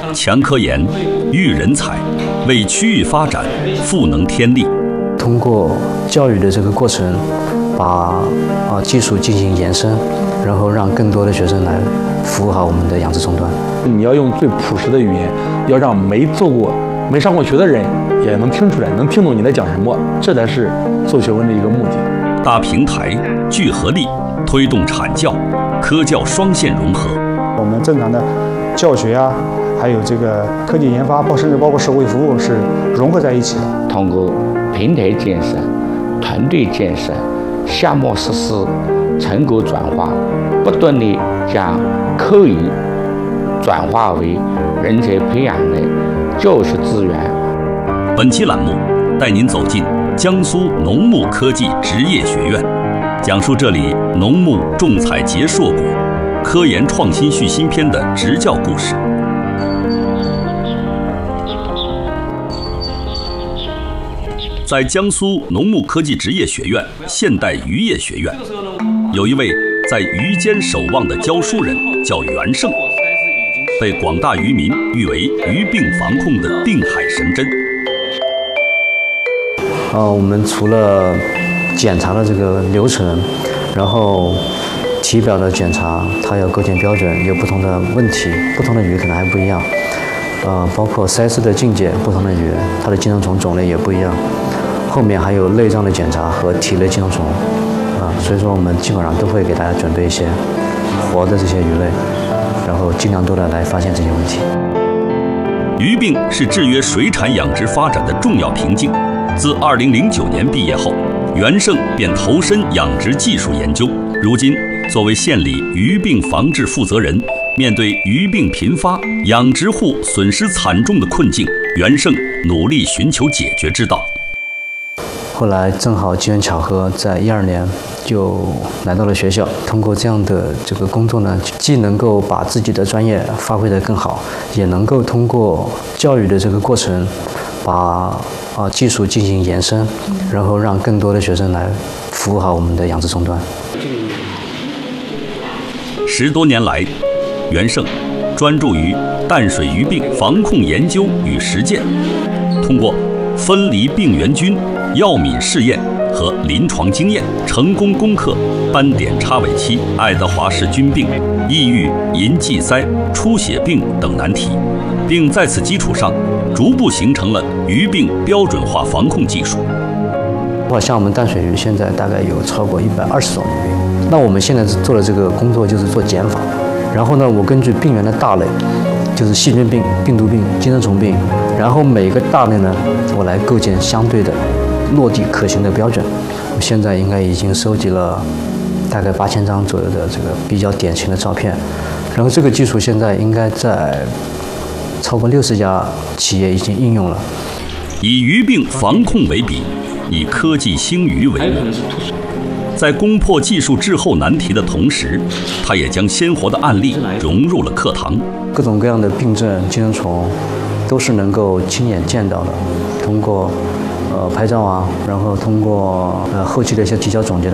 强科研、育人才，为区域发展赋能添力。 通过教育的这个过程，把技术进行延伸，然后让更多的学生来服务好我们的养殖终端。 你要用最朴实的语言，要让没上过学的人也能听出来，能听懂你在讲什么，这才是做学问的一个目的。 大平台聚合力，推动产教、科教双线融合。 我们正常的教学啊，还有这个科技研发，甚至包括社会服务是融合在一起的。 通过平台建设、团队建设、项目实施、成果转化，不断地将课余转化为人才培养的教学资源。 本期栏目带您走进江苏农牧科技职业学院，讲述这里农牧种采结硕果、科研创新续新篇的执教故事。在江苏农牧科技职业学院现代渔业学院，有一位在鱼间守望的教书人，叫袁胜，被广大渔民誉为鱼病防控的定海神针。 我们除了检查的这个流程，然后体表的检查，它有构建标准，有不同的问题，不同的鱼可能还不一样。包括鳃丝的境界，不同的鱼，它的寄生虫种类也不一样。后面还有内脏的检查和体内寄生虫，所以说我们基本上都会给大家准备一些活的这些鱼类，然后尽量多的来发现这些问题。 鱼病是制约水产养殖发展的重要瓶颈。自2009年毕业后，袁胜便投身养殖技术研究。如今，作为县里鱼病防治负责人，面对鱼病频发、养殖户损失惨重的困境，袁胜努力寻求解决之道。 后来正好机缘巧合，在12年就来到了学校。通过这样的这个工作呢，既能够把自己的专业发挥得更好，也能够通过教育的这个过程，把技术进行延伸，然后让更多的学生来服务好我们的养殖终端。 10多年来，袁胜专注于淡水鱼病防控研究与实践，通过分离病原菌、药敏试验和临床经验，成功攻克斑点叉尾期、爱德华氏菌病、抑郁银济鳃、出血病等难题，并在此基础上逐步形成了鱼病标准化防控技术。 像我们淡水鱼现在大概有超过120种鱼病，那我们现在做的这个工作就是做减法，然后呢，我根据病原的大类，就是细菌病、病毒病、寄生虫病，然后每个大类呢，我来构建相对的落地可行的标准。我现在应该已经收集了大概8000张左右的这个比较典型的照片，然后这个技术现在应该在超过60家企业已经应用了。 以鱼病防控为笔，以科技兴鱼为目，在攻破技术滞后难题的同时，他也将鲜活的案例融入了课堂。 各种各样的病症、寄生虫都是能够亲眼见到的，通过拍照啊，然后通过后期的一些提交总结的